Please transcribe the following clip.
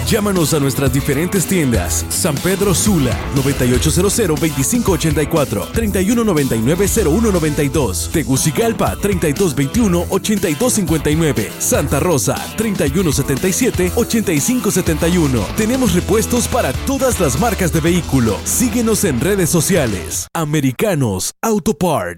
Llámanos a nuestras diferentes tiendas. San Pedro Sula, 9800-2584, 3199-0192. Tegucigalpa, 3221-8259. Santa Rosa, 3177-8571. Tenemos repuestos para todas las marcas de vehículo. Síguenos en redes sociales. Americanos Auto Parts.